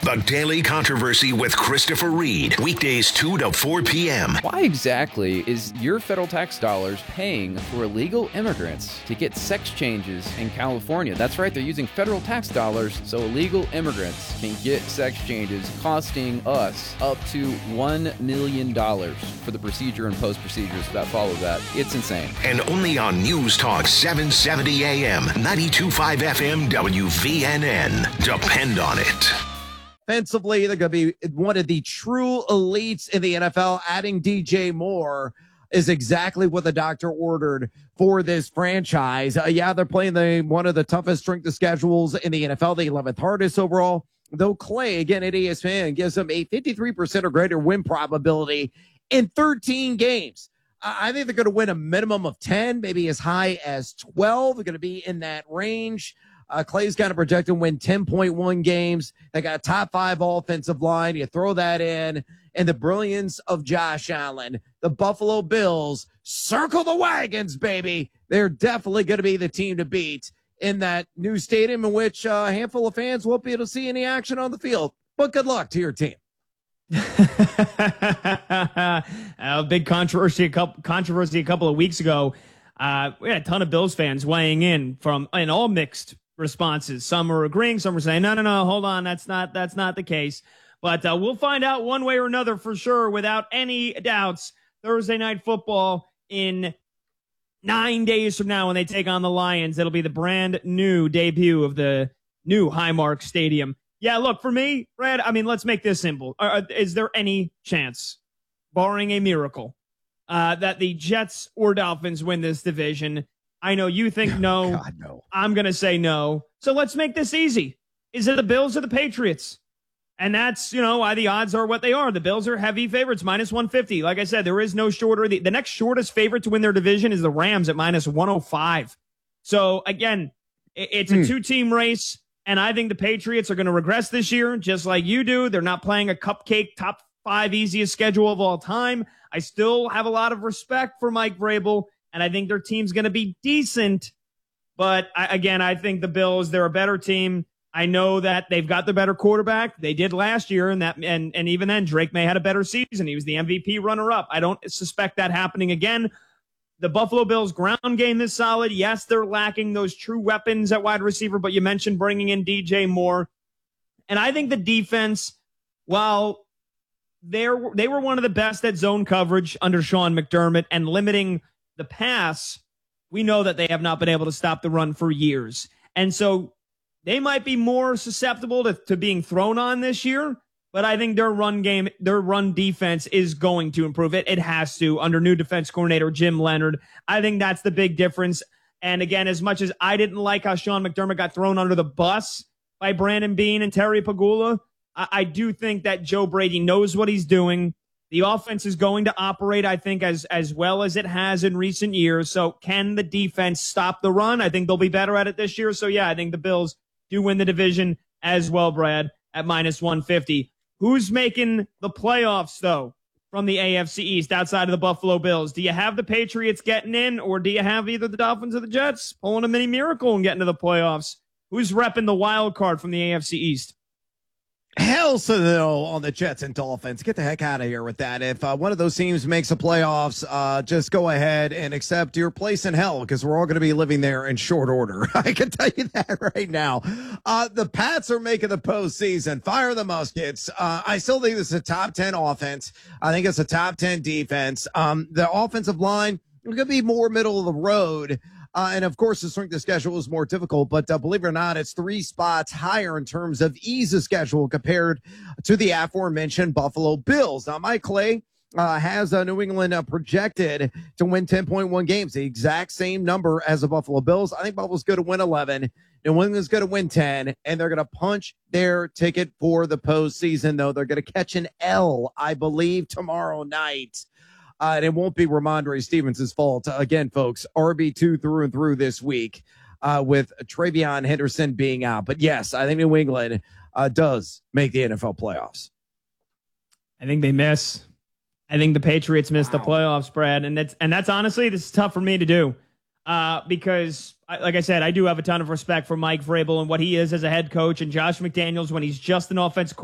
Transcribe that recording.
The Daily Controversy with Christopher Reed. Weekdays 2 to 4 p.m. Why exactly is your federal tax dollars paying for illegal immigrants to get sex changes in California? That's right, they're using federal tax dollars so illegal immigrants can get sex changes, costing us up to $1 million for the procedure and post-procedures that follow that. It's insane. And only on News Talk 770 AM, 92.5 FM, WVNN. Depend on it. Offensively, they're going to be one of the true elites in the NFL. Adding DJ Moore is exactly what the doctor ordered for this franchise. They're playing one of the toughest strength of schedules in the NFL, the 11th hardest overall. Though Clay, again at ESPN, gives them a 53% or greater win probability in 13 games. I think they're going to win a minimum of 10, maybe as high as 12. They're going to be in that range. Clay's got a projected win 10.1 games. They got a top 5 offensive line. You throw that in, and the brilliance of Josh Allen. The Buffalo Bills circle the wagons, baby. They're definitely going to be the team to beat in that new stadium in which a handful of fans won't be able to see any action on the field. But good luck to your team. A big controversy a couple of weeks ago. We had a ton of Bills fans weighing in in all mixed responses. Some are agreeing, some are saying, no, hold on, that's not the case. But we'll find out one way or another for sure, without any doubts. Thursday Night Football in 9 days from now when they take on the Lions. It'll be the brand new debut of the new Highmark Stadium. Yeah, look, for me, Brad, let's make this simple. Is there any chance, barring a miracle, that the Jets or Dolphins win this division? I know you think no. God, no. I'm going to say no. So let's make this easy. Is it the Bills or the Patriots? And that's, why the odds are what they are. The Bills are heavy favorites, minus 150. Like I said, there is no shorter. The next shortest favorite to win their division is the Rams at minus 105. So, again, it's a two-team race, and I think the Patriots are going to regress this year, just like you do. They're not playing a cupcake top 5 easiest schedule of all time. I still have a lot of respect for Mike Vrabel, and I think their team's going to be decent. But, I think the Bills, they're a better team. I know that they've got the better quarterback. They did last year, and even then, Drake May had a better season. He was the MVP runner-up. I don't suspect that happening again. The Buffalo Bills ground game is solid. Yes, they're lacking those true weapons at wide receiver, but you mentioned bringing in DJ Moore. And I think the defense, while they were one of the best at zone coverage under Sean McDermott and limiting the pass, we know that they have not been able to stop the run for years. And so they might be more susceptible to being thrown on this year, but I think their run defense is going to improve. It has to under new defense coordinator Jim Leonard. I think that's the big difference. And again, as much as I didn't like how Sean McDermott got thrown under the bus by Brandon Beane and Terry Pagula, I do think that Joe Brady knows what he's doing. The offense is going to operate, I think, as well as it has in recent years. So can the defense stop the run? I think they'll be better at it this year. So, I think the Bills do win the division as well, Brad, at minus 150. Who's making the playoffs, though, from the AFC East outside of the Buffalo Bills? Do you have the Patriots getting in, or do you have either the Dolphins or the Jets pulling a mini miracle and getting to the playoffs? Who's repping the wild card from the AFC East? Hell to no on the Jets and Dolphins. Get the heck out of here with that. If one of those teams makes the playoffs, just go ahead and accept your place in hell, because we're all going to be living there in short order. I can tell you that right now. The Pats are making the postseason. Fire the muskets. I still think this is a top 10 offense. I think it's a top 10 defense. The offensive line is going to be more middle of the road. And, of course, the strength of schedule is more difficult. But believe it or not, it's 3 spots higher in terms of ease of schedule compared to the aforementioned Buffalo Bills. Now, Mike Clay has New England projected to win 10.1 games, the exact same number as the Buffalo Bills. I think Buffalo's going to win 11. New England's going to win 10, and they're going to punch their ticket for the postseason, though. They're going to catch an L, I believe, tomorrow night. And it won't be Ramondre Stevens' fault. Again, folks, RB2 through and through this week with Travion Henderson being out. But, yes, I think New England does make the NFL playoffs. I think they miss. I think the Patriots missed the playoffs, Brad. And that's honestly, this is tough for me to do because, like I said, I do have a ton of respect for Mike Vrabel and what he is as a head coach, and Josh McDaniels when he's just an offensive